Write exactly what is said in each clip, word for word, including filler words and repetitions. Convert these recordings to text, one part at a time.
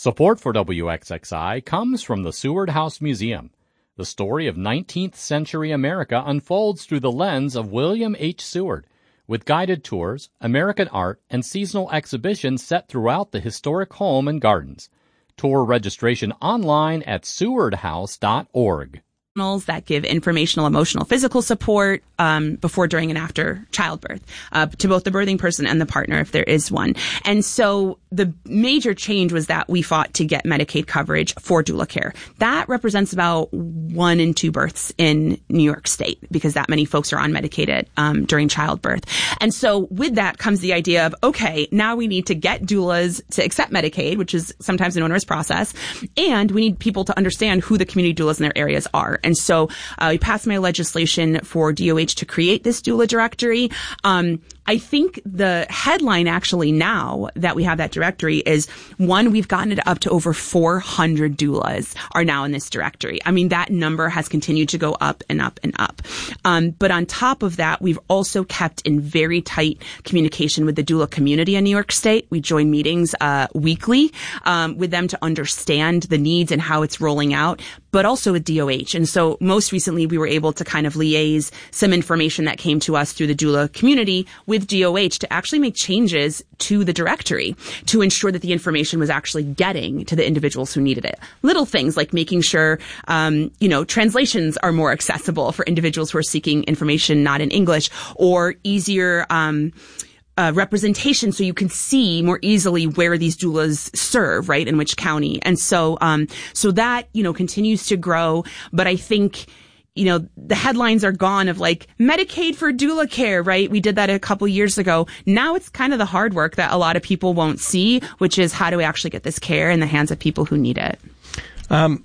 Support for W X X I comes from the Seward House Museum. The story of nineteenth century America unfolds through the lens of William H. Seward, with guided tours, American art, and seasonal exhibitions set throughout the historic home and gardens. Tour registration online at seward house dot org. That give informational, emotional, physical support um, before, during, and after childbirth uh, to both the birthing person and the partner, if there is one. And so the major change was that we fought to get Medicaid coverage for doula care. That represents about one in two births in New York State because that many folks are on Medicaid um, during childbirth. And so with that comes the idea of, okay, now we need to get doulas to accept Medicaid, which is sometimes an onerous process, and we need people to understand who the community doulas in their areas are. And so uh, we passed my legislation for D O H to create this doula directory. Um, I think the headline actually now that we have that directory is, one, we've gotten it up to over four hundred doulas are now in this directory. I mean, that number has continued to go up and up and up. Um, but on top of that, we've also kept in very tight communication with the doula community in New York State. We join meetings uh, weekly um, with them to understand the needs and how it's rolling out, but also with D O H. And so most recently, we were able to kind of liaise some information that came to us through the doula community with D O H to actually make changes to the directory to ensure that the information was actually getting to the individuals who needed it. Little things like making sure, um, you know, translations are more accessible for individuals who are seeking information not in English, or easier, um, Uh, representation so you can see more easily where these doulas serve, right, in which county. And so, um, so that, you know, continues to grow. But I think, you know, the headlines are gone of like Medicaid for doula care, right? We did that a couple years ago. Now it's kind of the hard work that a lot of people won't see, which is how do we actually get this care in the hands of people who need it? Um,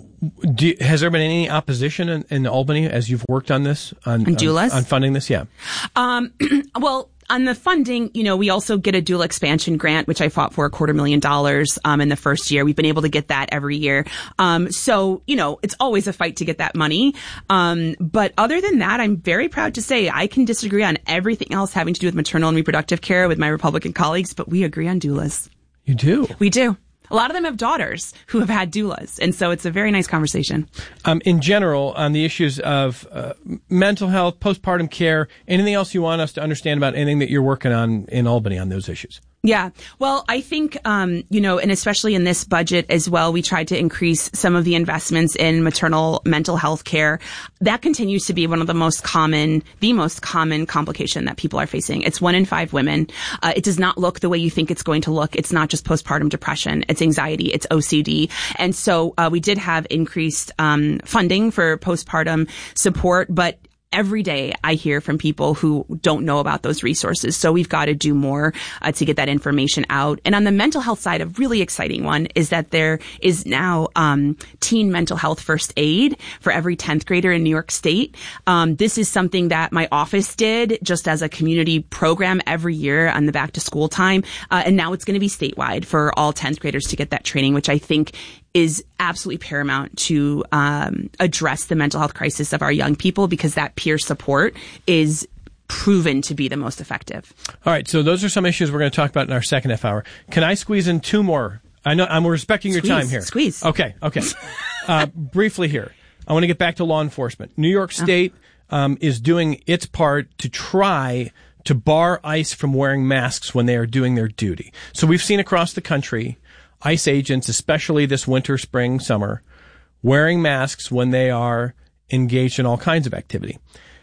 Do you, has there been any opposition in, in Albany as you've worked on this? On, on doulas? On, on funding this, yeah. Um, well, on the funding, you know, we also get a doula expansion grant, which I fought for a quarter million dollars um, in the first year. We've been able to get that every year. Um, so, you know, it's always a fight to get that money. Um, but other than that, I'm very proud to say I can disagree on everything else having to do with maternal and reproductive care with my Republican colleagues, but we agree on doulas. You do? We do. A lot of them have daughters who have had doulas, and so it's a very nice conversation. Um, in general, on the issues of uh, mental health, postpartum care, anything else you want us to understand about anything that you're working on in Albany on those issues? Yeah. Well, I think, um, you know, and especially in this budget as well, we tried to increase some of the investments in maternal mental health care. That continues to be one of the most common, the most common complication that people are facing. It's one in five women. Uh, it does not look the way you think it's going to look. It's not just postpartum depression. It's anxiety. It's O C D. And so, uh, we did have increased, um, funding for postpartum support, but every day I hear from people who don't know about those resources. So we've got to do more uh, to get that information out. And on the mental health side, a really exciting one is that there is now um, teen mental health first aid for every tenth grader in New York State. Um, this is something that my office did just as a community program every year on the back to school time. Uh, and now it's going to be statewide for all tenth graders to get that training, which I think is absolutely paramount to um, address the mental health crisis of our young people, because that peer support is proven to be the most effective. All right, so those are some issues we're going to talk about in our second half hour. Can I squeeze in two more? I know I'm respecting squeeze, your time here. Squeeze. Okay, okay. uh, briefly here, I want to get back to law enforcement. New York State um, is doing its part to try to bar ICE from wearing masks when they are doing their duty. So we've seen across the country ICE agents, especially this winter, spring, summer, wearing masks when they are engaged in all kinds of activity.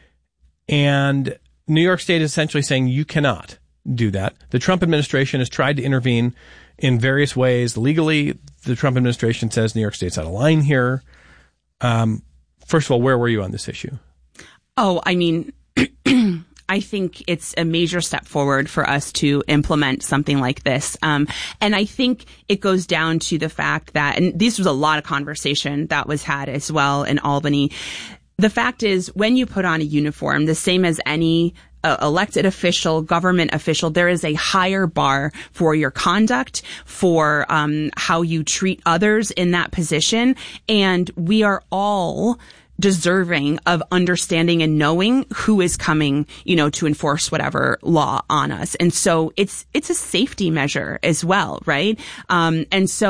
And New York State is essentially saying you cannot do that. The Trump administration has tried to intervene in various ways. Legally, the Trump administration says New York State's out of line here. Um, first of all, where were you on this issue? Oh, I mean... I think it's a major step forward for us to implement something like this. Um, and I think it goes down to the fact that, and this was a lot of conversation that was had as well in Albany. The fact is, when you put on a uniform, the same as any uh, elected official, government official, there is a higher bar for your conduct, for um, how you treat others in that position. And we are all deserving of understanding and knowing who is coming, you know, to enforce whatever law on us. And so it's, it's a safety measure as well, right? Um, and so